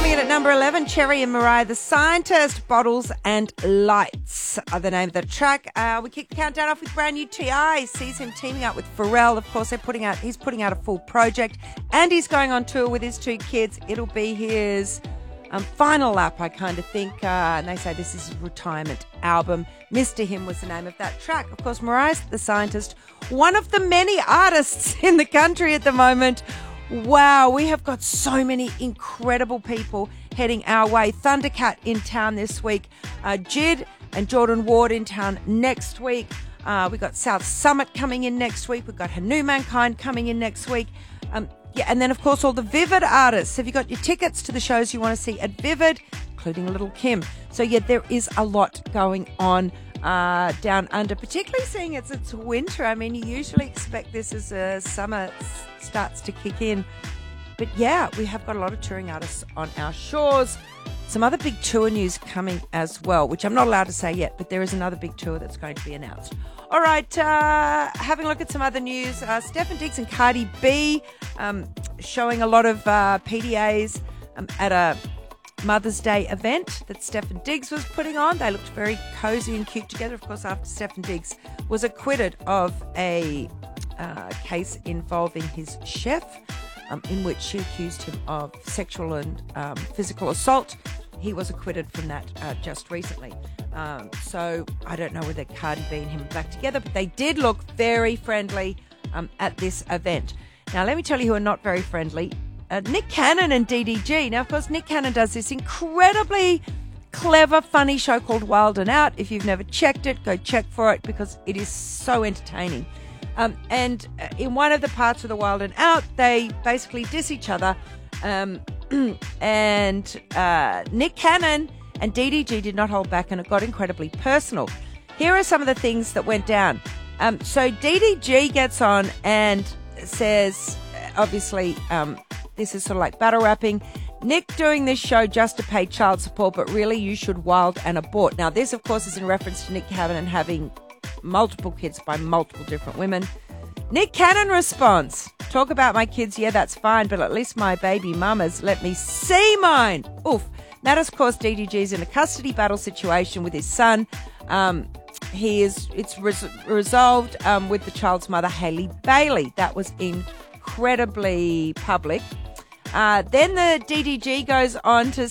Coming in at number 11, Cherry and Mariah, The Scientist, Bottles and Lights are the name of the track. We kick the countdown off with brand new T.I. Sees him teaming up with Pharrell. Of course, he's putting out a full project, and he's going on tour with his two kids. It'll be his final lap, I kind of think. And they say this is his retirement album. Mr. Him was the name of that track. Of course, Mariah's The Scientist, one of the many artists in the country at the moment. Wow, we have got so many incredible people heading our way. Thundercat in town this week. Jid and Jordan Ward in town next week. We've got South Summit coming in next week. We've got Hanumankind coming in next week. And then, of course, all the Vivid artists. Have you got your tickets to the shows you want to see at Vivid, including Little Kim? So, yeah, there is a lot going on down under, particularly seeing it's winter. I mean, you usually expect this as summer starts to kick in. But, yeah, we have got a lot of touring artists on our shores. Some other big tour news coming as well, which I'm not allowed to say yet, but there is another big tour that's going to be announced. All right, having a look at some other news. Stefan Diggs and Cardi B showing a lot of PDAs at a Mother's Day event that Stefan Diggs was putting on. They looked very cozy and cute together, of course, after Stefan Diggs was acquitted of a case involving his chef, in which she accused him of sexual and physical assault. He was acquitted from that just recently. So I don't know whether Cardi B and him are back together, but they did look very friendly at this event. Now, let me tell you who are not very friendly. Nick Cannon and DDG. Now, of course, Nick Cannon does this incredibly clever, funny show called Wild and Out. If you've never checked it, go check for it because it is so entertaining. And in one of the parts of the Wild and Out, they basically diss each other. And Nick Cannon and DDG did not hold back, and it got incredibly personal. Here are some of the things that went down. So DDG gets on and says, obviously, this is sort of like battle rapping. Nick doing this show just to pay child support, but really you should wild and abort. Now, this, of course, is in reference to Nick Cannon having multiple kids by multiple different women. Nick Cannon responds, talk about my kids, yeah, that's fine, but at least my baby mamas let me see mine. Oof. Matters, of course, DDG's in a custody battle situation with his son. It's resolved with the child's mother, Hailey Bailey. That was incredibly public. Then the DDG goes on to